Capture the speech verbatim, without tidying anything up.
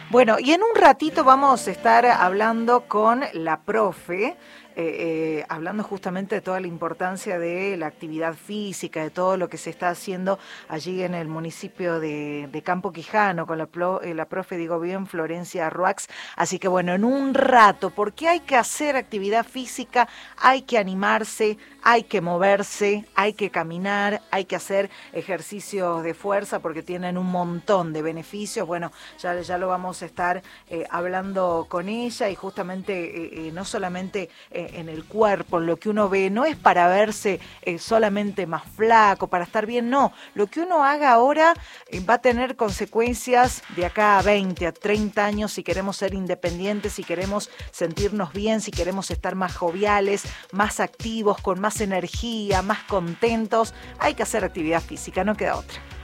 Bueno, y en un ratito vamos a estar hablando con la profe, eh, eh, hablando justamente de toda la importancia de la actividad física, de todo lo que se está haciendo allí en el municipio de, de Campo Quijano, con la, plo, eh, la profe, digo bien, Florencia Ruax. Así que bueno, en un rato, porque hay que hacer actividad física, hay que animarse, hay que moverse, hay que caminar, hay que hacer ejercicios de fuerza porque tienen un montón de beneficios. Bueno, ya, ya lo vamos a estar eh, hablando con ella y justamente eh, eh, no solamente eh, en el cuerpo, en lo que uno ve, no es para verse eh, solamente más flaco, para estar bien, no. Lo que uno haga ahora eh, va a tener consecuencias de acá a veinte, a treinta años si queremos ser independientes, si queremos sentirnos bien, si queremos estar más joviales, más activos, con más energía, más contentos. Hay que hacer actividad física, no queda otra.